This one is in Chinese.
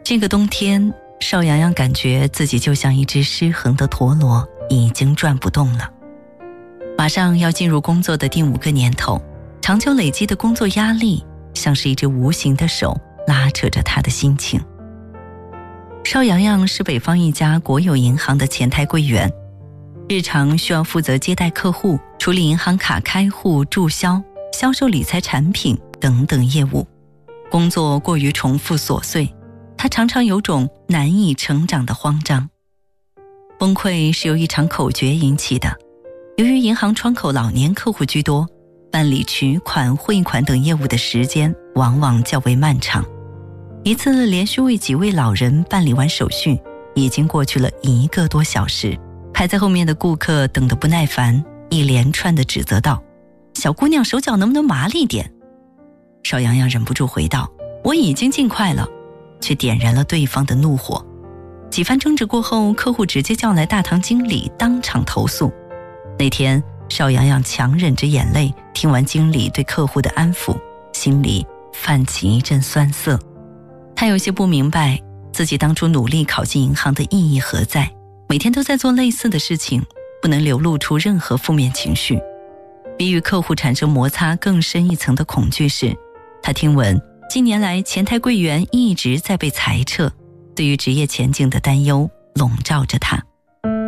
这个冬天，邵阳阳感觉自己就像一只失衡的陀螺，已经转不动了。马上要进入工作的第5个年头，长久累积的工作压力像是一只无形的手拉扯着他的心情。邵阳阳是北方一家国有银行的前台柜员，日常需要负责接待客户、处理银行卡开户、注销、销售理财产品等等业务，工作过于重复琐碎，他常常有种难以成长的慌张。崩溃是由一场口诀引起的。由于银行窗口老年客户居多，办理取款、汇款等业务的时间往往较为漫长。一次连续为几位老人办理完手续，已经过去了1个多小时，排在后面的顾客等得不耐烦，一连串的指责道：小姑娘手脚能不能麻利点？邵阳阳忍不住回道：我已经尽快了，却点燃了对方的怒火。几番争执过后，客户直接叫来大堂经理当场投诉。那天邵阳阳强忍着眼泪，听完经理对客户的安抚，心里泛起一阵酸涩。他有些不明白自己当初努力考进银行的意义何在，每天都在做类似的事情，不能流露出任何负面情绪。比与客户产生摩擦更深一层的恐惧是，他听闻近年来前台柜员一直在被裁撤，对于职业前景的担忧笼罩着他。